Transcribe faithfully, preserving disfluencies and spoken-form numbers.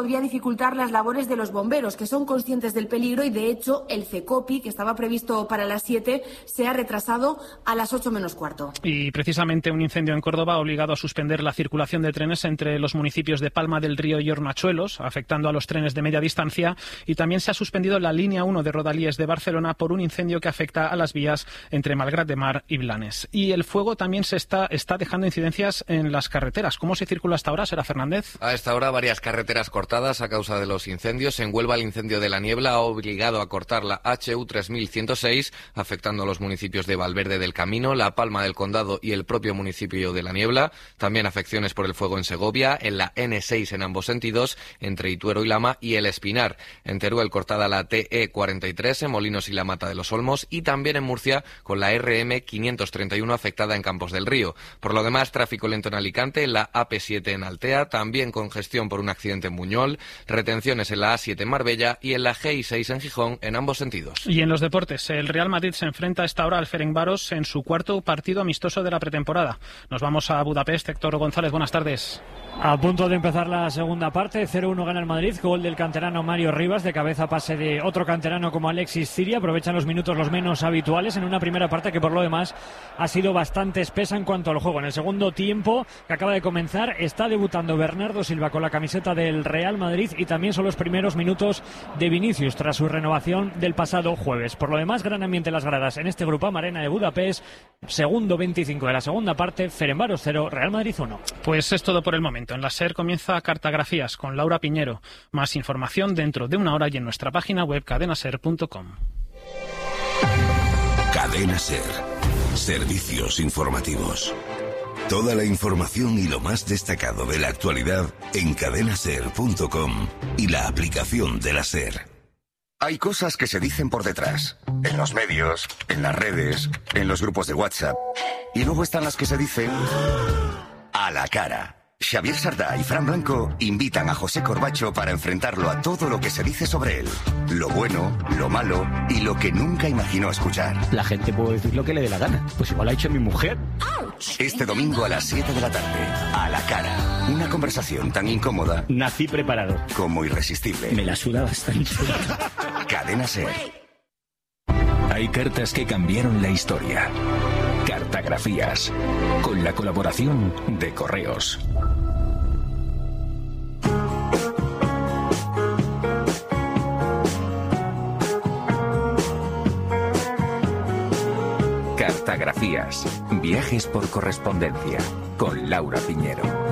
podría dificultar las labores de los bomberos, que son conscientes del peligro, y de hecho el CECOPI, que estaba previsto para las siete, se ha retrasado a las ocho menos cuarto. Y precisamente un incendio en Córdoba ha obligado a suspender la circulación de trenes entre los municipios de Palma del Río y Hornachuelos, afectando a los trenes de media distancia, y también se ha suspendido la línea uno de Rodalies de Barcelona por un incendio que afecta a las vías entre Malgrat de Mar y Blanes. Y el fuego también se está, está dejando incidencias en las carreteras. ¿Cómo se circula hasta ahora, Sara Fernández? A esta hora varias carreteras cortadas a causa de los incendios. En Huelva el incendio de la Niebla ha obligado a cortar la H U tres mil ciento seis, afectando a los municipios de Valverde del Camino, La Palma del Condado y el propio municipio de la Niebla. También afecciones por el fuego en Segovia, en la ene seis en ambos sentidos, entre Ituero y Lama, y el Espinar. En Teruel cortada la te e cuarenta y tres en Molinos y la Mata de los Olmos, y también en Murcia con la erre eme quinientos treinta y uno afectada en Campos del Río. Por lo demás, tráfico lento en Alicante, en la a pe siete en Altea, también congestión por un accidente en Buñol, retenciones en la a siete en Marbella y en la ge i seis en Gijón en ambos sentidos. Y en los deportes, el Real Madrid se enfrenta a esta hora al Ferencváros en su cuarto partido amistoso de la pretemporada. Nos vamos a Budapest. Héctor González, buenas tardes. A punto de empezar la segunda parte, cero uno gana el Madrid, gol del canterano Mario Rivas, de cabeza pase de otro canterano como Alexis Ciria. Aprovechan los minutos los menos habituales en una primera parte que por lo demás ha sido bastante espesa en cuanto al juego. En el segundo tiempo, que acaba de comenzar, está debutando Bernardo Silva con la camiseta del Real Madrid, y también son los primeros minutos de Vinicius tras su renovación del pasado jueves. Por lo demás, gran ambiente en las gradas en este Grupama Arena de Budapest. Segundo veinticinco de la segunda parte, Ferencváros cero, Real Madrid uno. Pues es todo por el momento. En la SER comienza Cartografías con Laura Piñero. Más información dentro de una hora y en nuestra página web cadena ser punto com. Cadena SER. Servicios informativos. Toda la información y lo más destacado de la actualidad en cadena ser punto com y la aplicación de la SER. Hay cosas que se dicen por detrás, en los medios, en las redes, en los grupos de WhatsApp. Y luego están las que se dicen a la cara. Xavier Sardá y Fran Blanco invitan a José Corbacho para enfrentarlo a todo lo que se dice sobre él. Lo bueno, lo malo y lo que nunca imaginó escuchar. La gente puede decir lo que le dé la gana. Pues igual ha dicho mi mujer. Este domingo a las siete de la tarde, a la cara. Una conversación tan incómoda. Nací preparado. Como irresistible. Me la suda bastante. Cadena SER. Hay cartas que cambiaron la historia. Cartografías. Con la colaboración de Correos. Cartografías. Viajes por correspondencia. Con Laura Piñero.